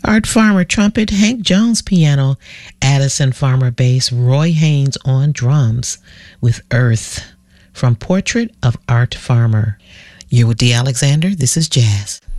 Art Farmer trumpet, Hank Jones piano, Addison Farmer bass, Roy Haynes on drums with Earth from Portrait of Art Farmer. You're with Dee Alexander. This is Jazz.